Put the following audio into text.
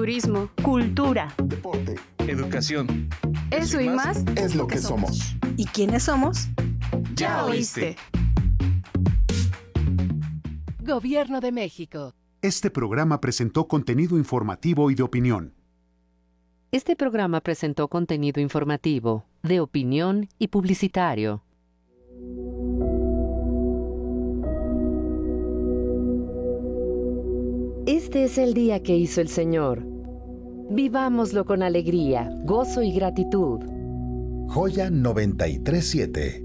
turismo, cultura, deporte, educación. Eso y más es lo que somos. ¿Y quiénes somos? Ya oíste. Gobierno de México. Este programa presentó contenido informativo y de opinión. Este programa presentó contenido informativo, de opinión y publicitario. Este es el día que hizo el Señor. Vivámoslo con alegría, gozo y gratitud. Joya 93.7